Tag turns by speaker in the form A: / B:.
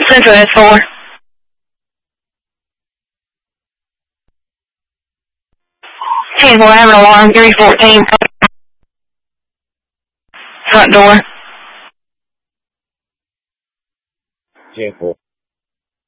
A: Central is 4. We'll have an alarm, 314. Front door.
B: 10-4.